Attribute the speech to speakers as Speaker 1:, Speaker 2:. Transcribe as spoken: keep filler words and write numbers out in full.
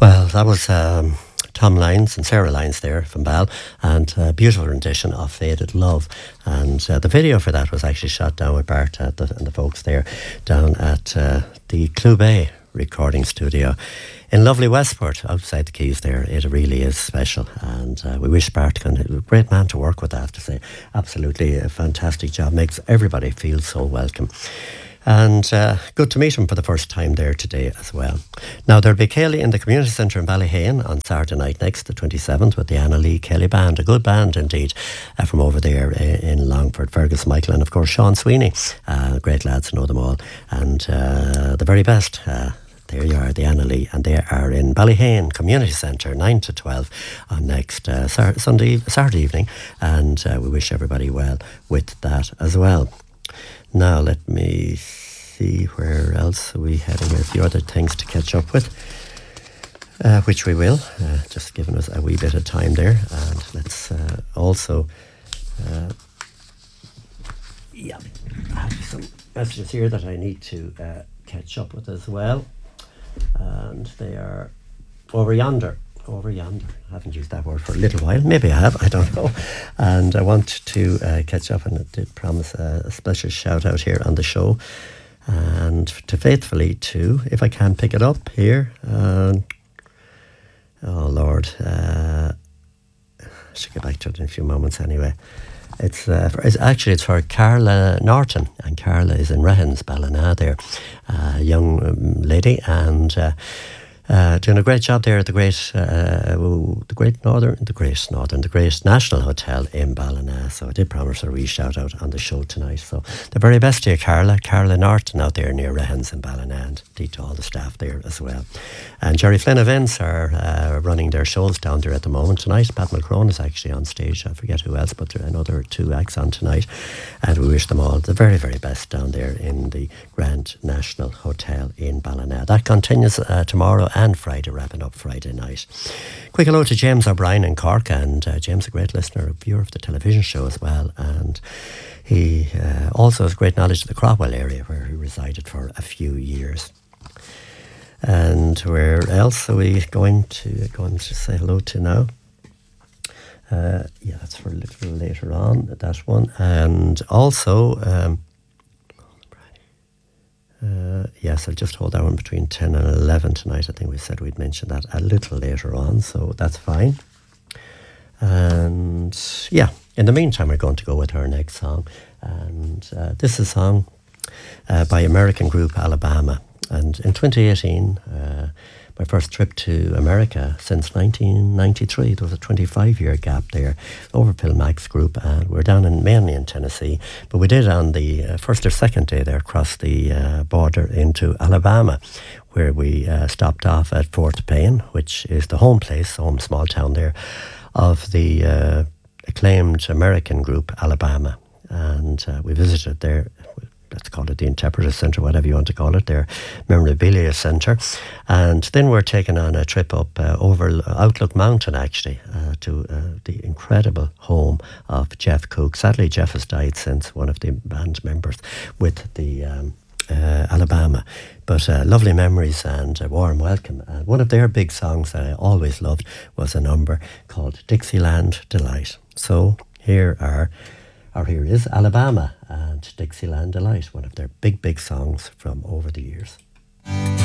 Speaker 1: Well, that was um, Tom Lyons and Sarah Lyons there from Bal, and a beautiful rendition of Faded Love. And uh, the video for that was actually shot down with Bart at the, and the folks there down at uh, the Clube recording studio in lovely Westport, outside the quays there. It really is special, and uh, we wish Bart can, a great man to work with, I have to say. Absolutely a fantastic job, makes everybody feel so welcome. And uh, good to meet him for the first time there today as well. Now, there'll be Kelly in the community centre in Ballyhane on Saturday night next, the twenty-seventh, with the Anna Lee Kelly Band, a good band indeed, uh, from over there in, in Longford. Fergus Michael and of course Sean Sweeney, uh, great lads, know them all, and uh, the very best. Uh, There you are, the Anna Lee, and they are in Ballyhane Community Centre, nine to twelve on next uh, Sar- Sunday, Saturday evening, and uh, we wish everybody well with that as well. Now, let me see where else are we heading here. A few other things to catch up with, uh, which we will, uh, just giving us a wee bit of time there. And let's uh, also, uh, yeah, I have some messages here that I need to uh, catch up with as well. And they are over yonder. Over yonder. I haven't used that word for a little while. Maybe I have, I don't know. And I want to uh, catch up, and I did promise a, a special shout out here on the show. And to Faithfully too, if I can pick it up here. Um, oh Lord. Uh, I should get back to it in a few moments anyway. It's, uh, for, it's actually it's for Carla Norton, and Carla is in Rehens, Ballina there, a uh, young um, lady, and uh, uh, doing a great job there at the great, uh, the great Northern, the great Northern, the great National Hotel in Ballina. So I did promise a wee shout out on the show tonight. So the very best to you, Carla, Carla Norton out there near Rehens in Ballina, and indeed to all the staff there as well. And Jerry Flynn Events are uh, running their shows down there at the moment tonight. Pat Mulcrone is actually on stage. I forget who else, but there are another two acts on tonight. And we wish them all the very, very best down there in the Grand National Hotel in Ballina. That continues uh, tomorrow and Friday, wrapping up Friday night. Quick hello to James O'Brien in Cork. And uh, James, a great listener, a viewer of the television show as well. And he uh, also has great knowledge of the Crowell area, where he resided for a few years. And where else are we going to going to say hello to now? Uh, yeah, that's for a little later on, that one. And also, um, uh, yes, I'll just hold that one between ten and eleven tonight. I think we said we'd mention that a little later on, so that's fine. And yeah, in the meantime, we're going to go with our next song. And uh, this is a song uh, by American group Alabama. And in twenty eighteen, uh, my first trip to America since nineteen ninety-three, there was a twenty-five year gap there, over Pilmax Group, and we're down in mainly in Tennessee, but we did on the uh, first or second day there, across the uh, border into Alabama, where we uh, stopped off at Fort Payne, which is the home place, home small town there, of the uh, acclaimed American group Alabama. And uh, we visited there. Let's call it the Interpreter Centre, whatever you want to call it, their memorabilia centre. And then we're taking on a trip up uh, over Outlook Mountain, actually, uh, to uh, the incredible home of Jeff Cook. Sadly, Jeff has died since, one of the band members with the um, uh, Alabama. But uh, lovely memories and a warm welcome. And one of their big songs that I always loved was a number called Dixieland Delight. So here are... Or here is Alabama and Dixieland Delight, one of their big, big songs from over the years.